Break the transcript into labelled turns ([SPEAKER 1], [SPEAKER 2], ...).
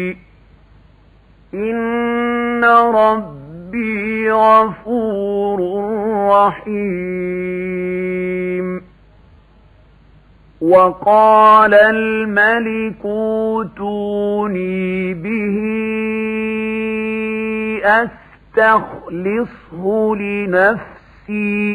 [SPEAKER 1] إن ربي غفور رحيم. وقال الملك اوتوني به أستخلصه لنفسي